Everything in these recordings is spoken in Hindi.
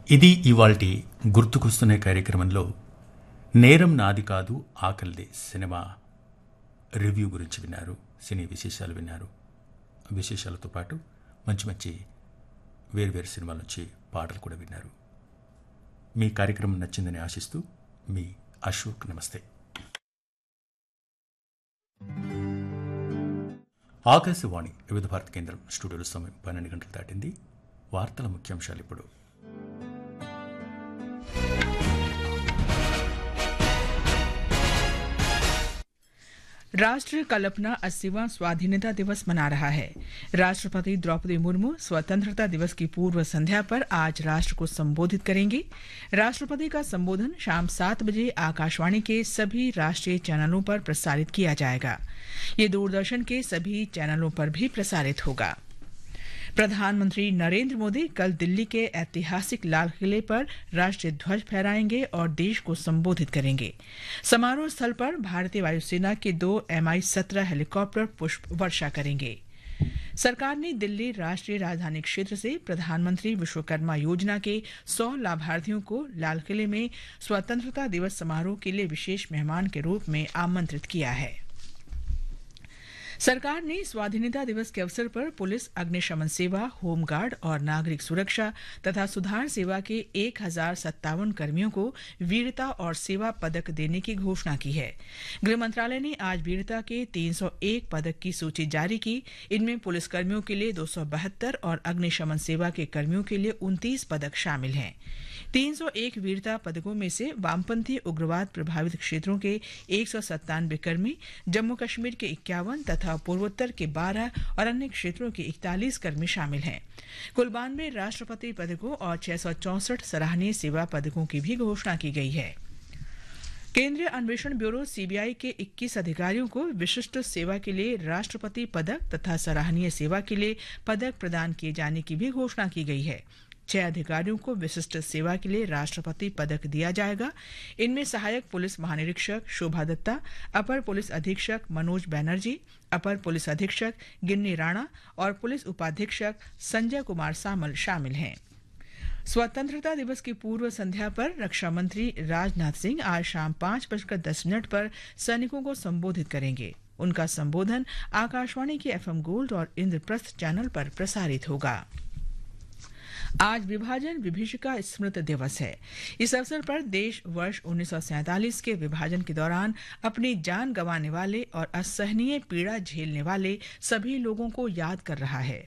ఇది ఇవాల్టి గుర్తుకొస్తున్న కార్యక్రమంలో నేరం నాది కాదు ఆకలిదే సినిమా రివ్యూ గురించి విన్నారు. సినీ విశేషాలు విన్నారు. విశేషాలతో పాటు మంచి మంచి వేర్వేరు సినిమాల నుంచి పాటలు కూడా విన్నారు. మీ కార్యక్రమం నచ్చిందని ఆశిస్తూ మీ అశోక్. నమస్తే. ఆకాశవాణి వివిధ భారత కేంద్రం స్టూడియోలో సమయం 12 గంటలు దాటింది. వార్తల ముఖ్యాంశాలు ఇప్పుడు. राष्ट्र कल अपना 80वां स्वाधीनता दिवस मना रहा है. राष्ट्रपति द्रौपदी मुर्मू स्वतंत्रता दिवस की पूर्व संध्या पर आज राष्ट्र को संबोधित करेंगे. राष्ट्रपति का संबोधन शाम 7 बजे आकाशवाणी के सभी राष्ट्रीय चैनलों पर प्रसारित किया जाएगा. ये दूरदर्शन के सभी चैनलों पर भी प्रसारित होगा. प्रधानमंत्री नरेंद्र मोदी कल दिल्ली के ऐतिहासिक लाल किले पर राष्ट्रीय ध्वज फहराएंगे और देश को संबोधित करेंगे. समारोह स्थल पर भारतीय वायुसेना के 2 Mi-17 हेलीकॉप्टर पुष्प वर्षा करेंगे. सरकार ने दिल्ली राष्ट्रीय राजधानी क्षेत्र से प्रधानमंत्री विश्वकर्मा योजना के 100 लाभार्थियों को लाल किले में स्वतंत्रता दिवस समारोह के लिए विशेष मेहमान के रूप में आमंत्रित किया है. सरकार ने स्वाधीनता दिवस के अवसर पर पुलिस, अग्निशमन सेवा, होमगार्ड और नागरिक सुरक्षा तथा सुधार सेवा के 1057 कर्मियों को वीरता और सेवा पदक देने की घोषणा की है. गृह मंत्रालय ने आज वीरता के 301 पदक की सूची जारी की. इनमें पुलिसकर्मियों के लिए 272 और अग्निशमन सेवा के कर्मियों के लिए 29 पदक शामिल हैं. 301 वीरता पदकों में से वामपंथी उग्रवाद प्रभावित क्षेत्रों के 197 कर्मी, जम्मू कश्मीर के 51 तथा पूर्वोत्तर के 12 और अन्य क्षेत्रों के 41 कर्मी शामिल हैं. कुल 92 राष्ट्रपति पदकों और 664 सराहनीय सेवा पदकों की भी घोषणा की गई है. केंद्रीय अन्वेषण ब्यूरो सीबीआई के 21 अधिकारियों को विशिष्ट सेवा के लिए राष्ट्रपति पदक तथा सराहनीय सेवा के लिए पदक प्रदान किए जाने की भी घोषणा की गई है. 6 अधिकारियों को विशिष्ट सेवा के लिए राष्ट्रपति पदक दिया जाएगा. इनमें सहायक पुलिस महानिरीक्षक शोभा दत्ता, अपर पुलिस अधीक्षक मनोज बैनर्जी, अपर पुलिस अधीक्षक गिन्नी राणा और पुलिस उपाधीक्षक संजय कुमार सामल शामिल हैं. स्वतंत्रता दिवस की पूर्व संध्या पर रक्षा मंत्री राजनाथ सिंह आज शाम 5:10 पर सैनिकों को संबोधित करेंगे. उनका संबोधन आकाशवाणी के FM गोल्ड और इंद्रप्रस्थ चैनल पर प्रसारित होगा. आज विभाजन विभीषिका स्मृति दिवस है. इस अवसर पर देश वर्ष 1947 के विभाजन के दौरान अपनी जान गंवाने वाले और असहनीय पीड़ा झेलने वाले सभी लोगों को याद कर रहा है.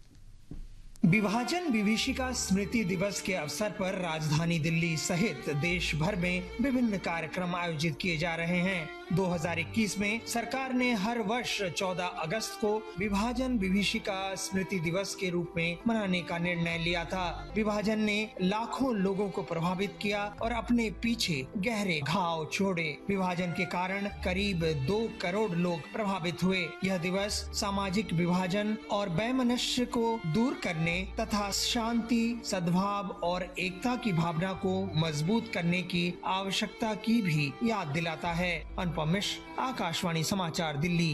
विभाजन विभीषिका स्मृति दिवस के अवसर पर राजधानी दिल्ली सहित देश भर में विभिन्न कार्यक्रम आयोजित किए जा रहे हैं. 2021 में सरकार ने हर वर्ष 14 अगस्त को विभाजन विभीषिका स्मृति दिवस के रूप में मनाने का निर्णय लिया था. विभाजन ने लाखों लोगों को प्रभावित किया और अपने पीछे गहरे घाव छोड़े. विभाजन के कारण करीब 2 करोड़ लोग प्रभावित हुए. यह दिवस सामाजिक विभाजन और वैमनस्य को दूर करने तथा शांति, सद्भाव और एकता की भावना को मजबूत करने की आवश्यकता की भी याद दिलाता है. अनुपम मिश्र, आकाशवाणी समाचार, दिल्ली.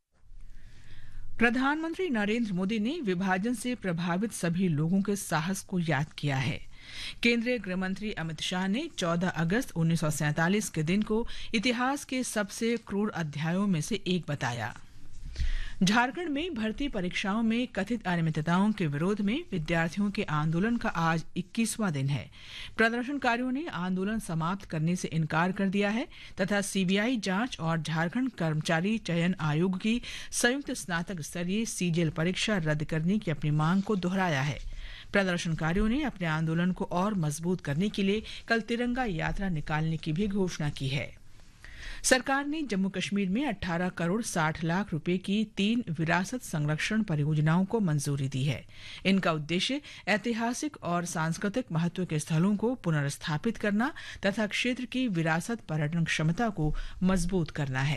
प्रधानमंत्री नरेंद्र मोदी ने विभाजन से प्रभावित सभी लोगों के साहस को याद किया है. केंद्रीय गृह मंत्री अमित शाह ने 14 अगस्त 1947 के दिन को इतिहास के सबसे क्रूर अध्यायों में से एक बताया. झारखंड में भर्ती परीक्षाओं में कथित अनियमितताओं के विरोध में विद्यार्थियों के आंदोलन का आज 21वां दिन है. प्रदर्शनकारियों ने आंदोलन समाप्त करने से इनकार कर दिया है तथा सीबीआई जांच और झारखंड कर्मचारी चयन आयोग की संयुक्त स्नातक स्तरीय सीजीएल परीक्षा रद्द करने की अपनी मांग को दोहराया है. प्रदर्शनकारियों ने अपने आंदोलन को और मजबूत करने के लिए कल तिरंगा यात्रा निकालने की भी घोषणा की है. सरकार ने जम्मू कश्मीर में 18 करोड़ 60 लाख रुपए की 3 विरासत संरक्षण परियोजनाओं को मंजूरी दी है. इनका उद्देश्य ऐतिहासिक और सांस्कृतिक महत्व के स्थलों को पुनर्स्थापित करना तथा क्षेत्र की विरासत पर्यटन क्षमता को मजबूत करना है.